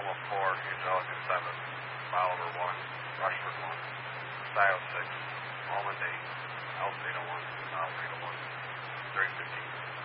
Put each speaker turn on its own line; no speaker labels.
Oklahoma 4, Angelica 7, Bolivar 1, Rushford 1, Stile 6, Almond 8, Alpena 1, Alpena 1, 315.